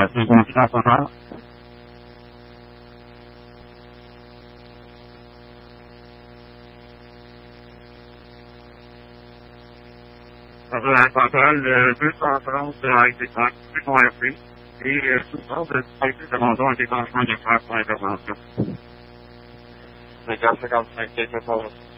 Est-ce que vous êtes encore? Un contrôle 230 a été converti et sous ordre de demandons un déclenchement des phrases pour intervention. 54 quelque chose.